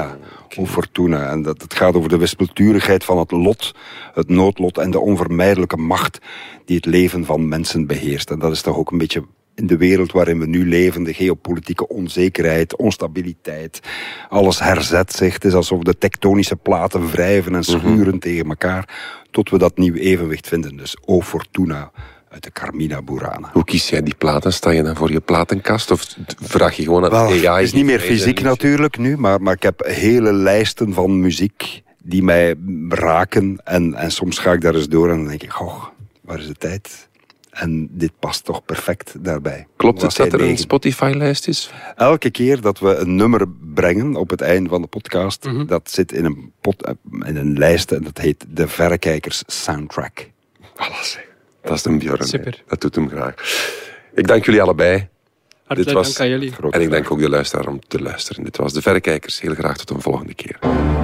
Fortuna. O Fortuna. En het gaat over de wispelturigheid van het lot, het noodlot en de onvermijdelijke macht die het leven van mensen beheerst. En dat is toch ook een beetje in de wereld waarin we nu leven, de geopolitieke onzekerheid, onstabiliteit, alles herzet zich. Het is alsof de tektonische platen wrijven en schuren tegen elkaar, tot we dat nieuw evenwicht vinden. Dus O Fortuna uit de Carmina Burana. Hoe kies jij die platen? Sta je dan voor je platenkast of vraag je gewoon aan AI? Het is niet meer fysiek natuurlijk nu, maar ik heb hele lijsten van muziek die mij raken en soms ga ik daar eens door en dan denk ik, waar is de tijd? En dit past toch perfect daarbij. Klopt het dat er een Spotify-lijst is? Elke keer dat we een nummer brengen op het einde van de podcast, dat zit in een lijst en dat heet de Verrekijkers Soundtrack. Alles. Dat is een Björn. Super. Dat doet hem graag. Ik dank jullie allebei. Hartelijk dank aan jullie. En ik dank ook de luisteraar om te luisteren. Dit was de Verrekijkers. Heel graag tot een volgende keer.